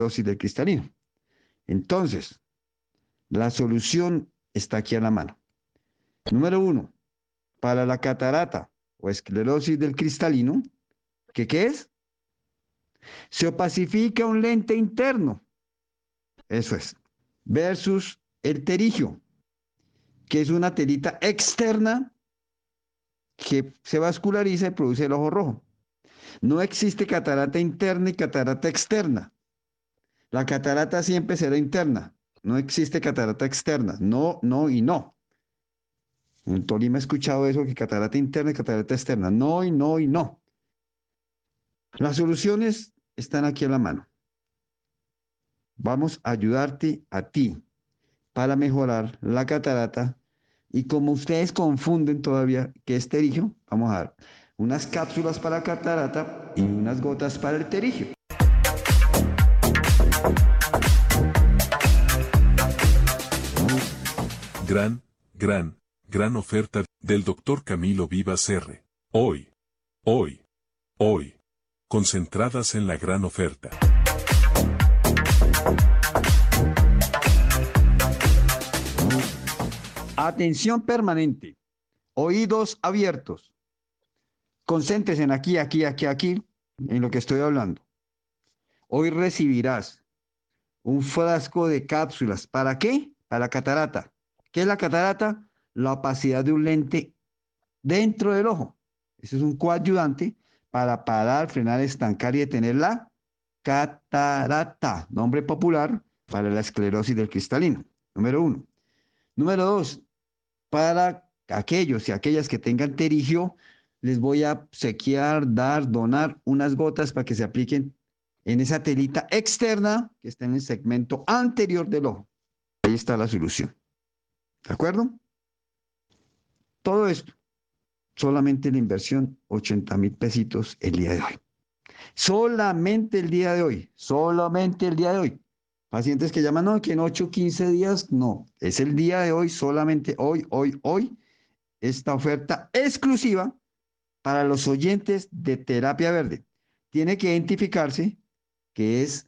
esclerosis del cristalino. Entonces, la solución está aquí a la mano. Número 1, para la catarata o esclerosis del cristalino, ¿qué es? Se opacifica un lente interno, eso es, versus el terigio, que es una telita externa que se vasculariza y produce el ojo rojo. No existe catarata interna y catarata externa. La catarata siempre será interna. No existe catarata externa. No, no y no. En Tolima he escuchado eso, que catarata interna y catarata externa. No y no y no. Las soluciones están aquí a la mano. Vamos a ayudarte a ti para mejorar la catarata. Y como ustedes confunden todavía qué es terigio, vamos a dar unas cápsulas para catarata y unas gotas para el terigio. Gran oferta del Dr. Camilo Vivas R. Hoy. Concentradas en la gran oferta. Atención permanente. Oídos abiertos. Concéntrense en aquí, en lo que estoy hablando. Hoy recibirás un frasco de cápsulas. ¿Para qué? Para la catarata. ¿Qué es la catarata? La opacidad de un lente dentro del ojo. Eso es un coayudante para parar, frenar, estancar y detener la catarata. Nombre popular para la esclerosis del cristalino. Número 1. Número 2. Para aquellos y aquellas que tengan terigio, les voy a obsequiar, donar unas gotas para que se apliquen en esa telita externa que está en el segmento anterior del ojo. Ahí está la solución. ¿De acuerdo? Todo esto, solamente la inversión, 80,000 pesitos el día de hoy. Solamente el día de hoy. Solamente el día de hoy. Pacientes que llaman, no, que en 8, 15 días, no. Es el día de hoy, solamente hoy. Esta oferta exclusiva para los oyentes de Terapia Verde. Tiene que identificarse que es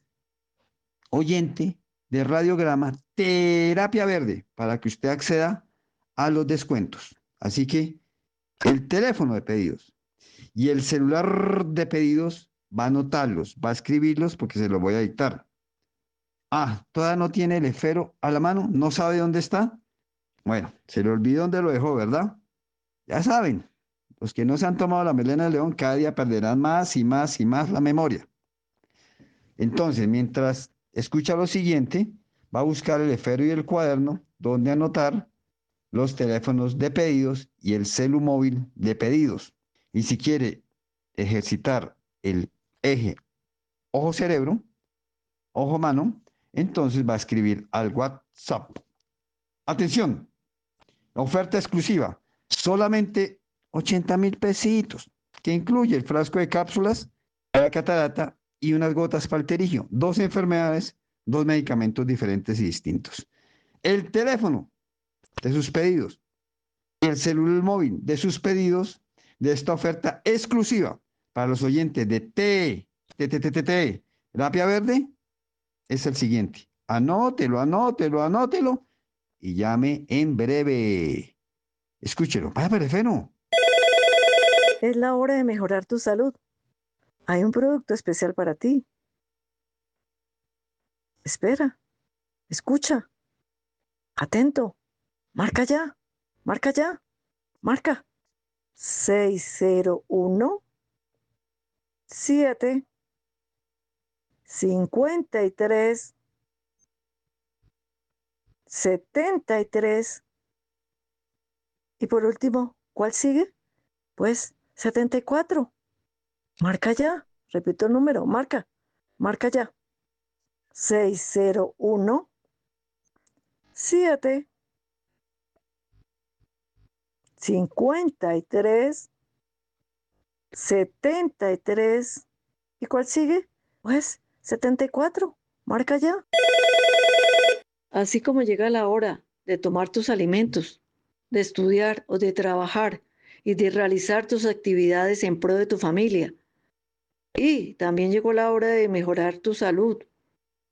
oyente de Radiograma Terapia Verde para que usted acceda a los descuentos. Así que el teléfono de pedidos y el celular de pedidos va a anotarlos, va a escribirlos porque se los voy a dictar. Todavía no tiene el esfero a la mano, no sabe dónde está. Bueno, se le olvidó dónde lo dejó, ¿verdad? Ya saben, los que no se han tomado la melena de león cada día perderán más y más y más la memoria. Entonces, mientras escucha lo siguiente, va a buscar el esfero y el cuaderno donde anotar los teléfonos de pedidos y el celu móvil de pedidos. Y si quiere ejercitar el eje ojo-cerebro, ojo-mano, entonces va a escribir al WhatsApp. Atención, la oferta exclusiva, solamente 80,000 pesitos, que incluye el frasco de cápsulas para la catarata y unas gotas para el terigio. 2 enfermedades, 2 medicamentos diferentes y distintos. El teléfono de sus pedidos y el celular móvil de sus pedidos de esta oferta exclusiva para los oyentes de Terapia Verde es el siguiente. Anótelo y llame en breve. Escúchelo. Vaya perifeno. Es la hora de mejorar tu salud. Hay un producto especial para ti. Espera, escucha, atento. Marca ya, marca. 601 7 53 73. Y por último, ¿cuál sigue? Pues 74. Marca ya. Repito el número. Marca ya. 601 7 53 73. ¿Y cuál sigue? Pues 74. Marca ya. Así como llega la hora de tomar tus alimentos, de estudiar o de trabajar y de realizar tus actividades en pro de tu familia. Y también llegó la hora de mejorar tu salud